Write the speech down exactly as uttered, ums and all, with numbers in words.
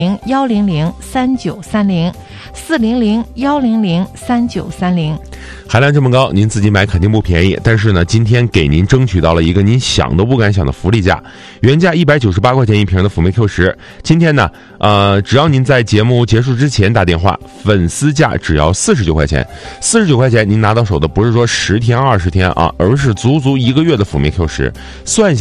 零幺零零三九三零四零零幺零零三九三零。 含量这么高，您自己买肯定不便宜。但是呢，今天给您争取到了一个您想都不敢想的福利价，原价一百九十八块钱一瓶的辅酶 Q 十，今天呢，呃，只要您在节目结束之前打电话，粉丝价只要四十九块钱，四十九块钱您拿到手的不是说十天二十天啊，而是足足一个月的辅酶 Q 十，算一下。